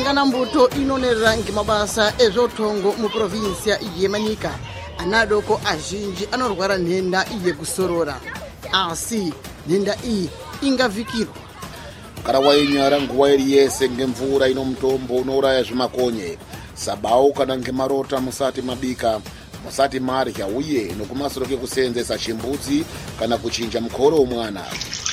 kana mbuto inonerera ngemabasa ezvotongo muprovinsia yeManyika anadoko azhinji anorwara nhenda yekusorora, asi nhenda iyi ingavhikirwa kana wainyara nguva iri yese ngemvura ino mutombo unouraya zvimakonye. Sabau kana ngemarota musati mabika, musati marya uye nokumasoro kekuseenzesa chimbudzi kana kuchinja mukoro womwana.